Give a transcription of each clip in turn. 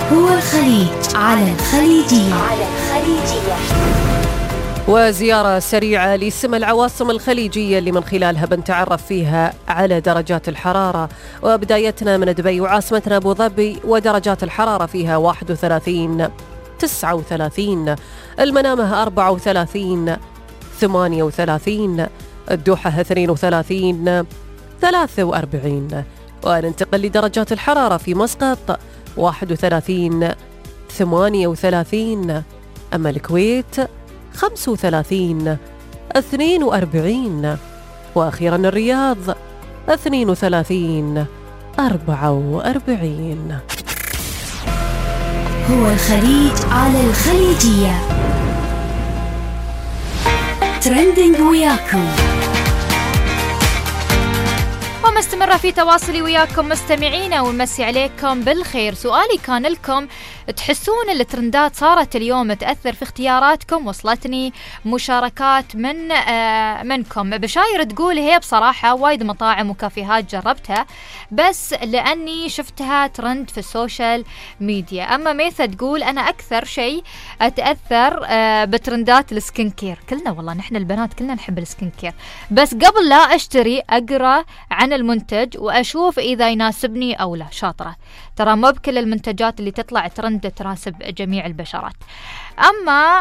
هو الخليج على الخليجية. وزيارة سريعة لسم العواصم الخليجية اللي من خلالها بنتعرف فيها على درجات الحرارة. وبدايتنا من دبي وعاصمتنا أبو ظبي، ودرجات الحرارة فيها 31 39، المنامة 34 38، الدوحة 32 43. وننتقل لدرجات الحرارة في مسقط 31 38، أما الكويت 35 42، وأخيرا الرياض 32 44. هو الخليج على الخليجية. ترندنج وياكم، ومستمرة في تواصلي وياكم مستمعينا، ومسي عليكم بالخير. سؤالي كان لكم، تحسون الترندات صارت اليوم تأثر في اختياراتكم؟ وصلتني مشاركات منكم. بشاير تقول هي بصراحة وايد مطاعم وكافيهات جربتها بس لأني شفتها ترند في السوشيال ميديا. أما ميثا تقول أنا أكثر شيء أتأثر بترندات السكين كير. كلنا والله نحن البنات كلنا نحب السكين كير، بس قبل لا أشتري أقرأ عن المنتج وأشوف إذا يناسبني أو لا. شاطرة، ترى مو بكل المنتجات اللي تطلع ترند تناسب جميع البشرات. أما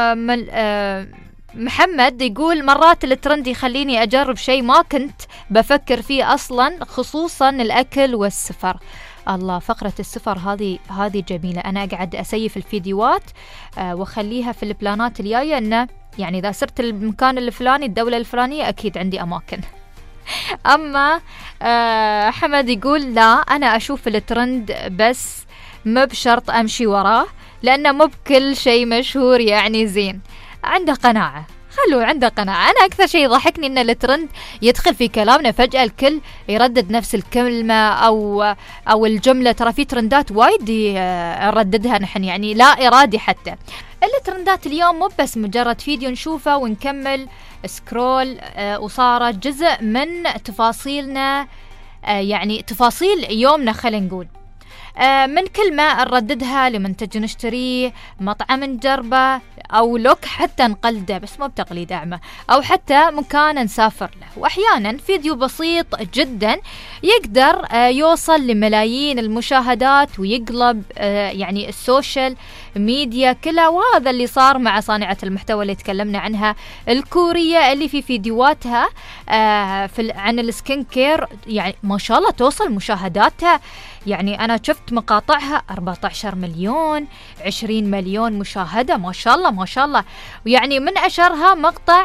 محمد يقول مرات الترند يخليني أجرب شيء ما كنت بفكر فيه أصلا، خصوصا الأكل والسفر. الله، فقرة السفر هذه جميلة. أنا أقعد أسيف الفيديوهات وخليها في البلانات الجاية، إنه يعني إذا صرت المكان الفلاني الدولة الفلانية أكيد عندي أماكن. أما حمد يقول لا، أنا أشوف الترند بس مو بشرط أمشي وراه، لأنه مو بكل شيء مشهور يعني زين. عنده قناعة، خلوه عنده قناعة. أنا أكثر شيء ضحكني إن الترند يدخل في كلامنا فجأة الكل يردد نفس الكلمة أو الجملة. ترى في ترندات وايد نرددها نحن يعني لا إرادي حتى. الترندات اليوم مو بس مجرد فيديو نشوفه ونكمل سكرول، وصارت جزء من تفاصيلنا، يعني تفاصيل يومنا. خلينا نقول من كلمة نرددها لمنتج نشتريه، مطعم نجربه، أو لوك حتى نقلده بس مو بتقليد أعمى، أو حتى مكان نسافر له. وأحيانا فيديو بسيط جدا يقدر يوصل لملايين المشاهدات ويقلب يعني السوشيال ميديا كلها. وهذا اللي صار مع صانعة المحتوى اللي تكلمنا عنها، الكورية، اللي في فيديوهاتها عن السكين كير يعني ما شاء الله توصل مشاهداتها. يعني أنا شفت مقاطعها 14 مليون 20 مليون مشاهدة، ما شاء الله ما شاء الله. ويعني من أشهرها مقطع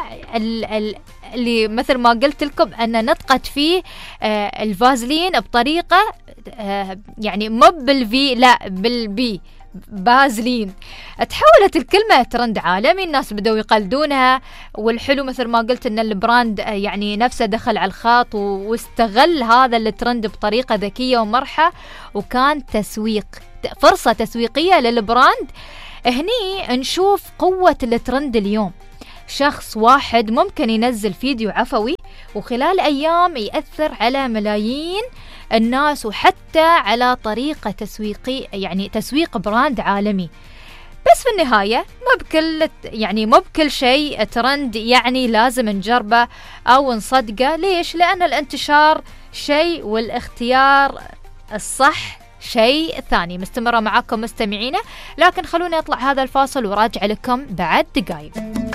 اللي مثل ما قلت لكم أن نطقت فيه الفازلين بطريقة يعني مو بالفي لا بالبي، بازلين. تحولت الكلمة ترند عالمي، الناس بدأوا يقلدونها. والحلو مثل ما قلت ان البراند يعني نفسه دخل على الخط واستغل هذا الترند بطريقة ذكية ومرحة، وكان تسويق، فرصة تسويقية للبراند. هني نشوف قوة الترند اليوم. شخص واحد ممكن ينزل فيديو عفوي وخلال أيام يأثر على ملايين الناس، وحتى على طريقة تسويقي يعني تسويق براند عالمي. بس في النهاية مو بكل شيء ترند يعني لازم نجربه أو نصدقه. ليش؟ لأن الانتشار شيء والاختيار الصح شيء ثاني. مستمرة معكم مستمعينا، لكن خلونا نطلع هذا الفاصل وراجع لكم بعد دقائق.